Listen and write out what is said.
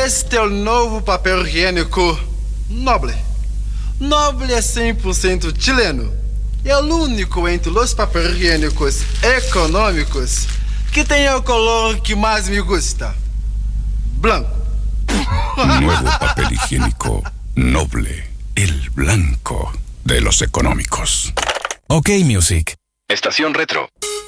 Este é o novo papel higiênico Noble. Noble é 100% chileno. É o único entre os papéis higiênicos econômicos que tem o color que mais me gusta. Blanco. Nuevo papel higiénico Noble. El blanco de los económicos. Ok, Music. Estación Retro.